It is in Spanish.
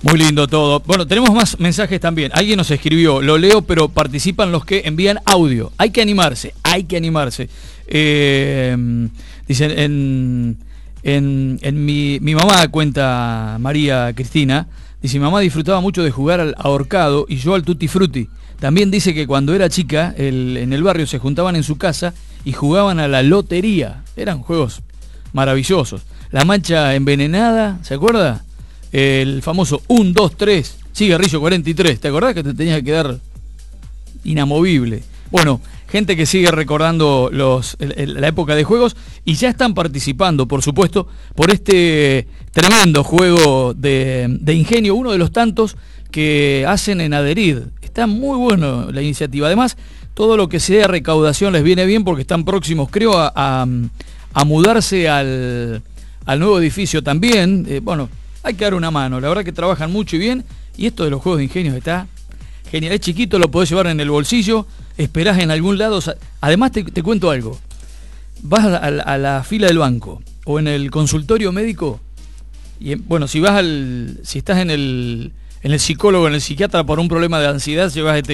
Muy lindo todo. Bueno, tenemos más mensajes también. Alguien nos escribió, lo leo, pero participan los que envían audio. Hay que animarse, hay que animarse. Dicen, en mi mamá, cuenta María Cristina, dice, mi mamá disfrutaba mucho de jugar al ahorcado y yo al tutti frutti. También dice que cuando era chica, en el barrio se juntaban en su casa y jugaban a la lotería. Eran juegos maravillosos. La mancha envenenada, ¿se acuerda? El famoso 1, 2, 3, cigarrillo 43. ¿Te acordás que te tenías que quedar inamovible? Bueno, gente que sigue recordando la época de juegos y ya están participando, por supuesto, por este tremendo juego de ingenio, uno de los tantos que hacen en Adherid. Está muy bueno la iniciativa. Además, todo lo que sea recaudación les viene bien porque están próximos, creo, a mudarse al nuevo edificio también. Bueno, hay que dar una mano. La verdad que trabajan mucho y bien. Y esto de los juegos de ingenios está genial. Es chiquito, lo podés llevar en el bolsillo, esperás en algún lado. Además, te cuento algo. Vas a la fila del banco o en el consultorio médico. Y bueno, si estás en el psicólogo, en el psiquiatra por un problema de ansiedad, llevas este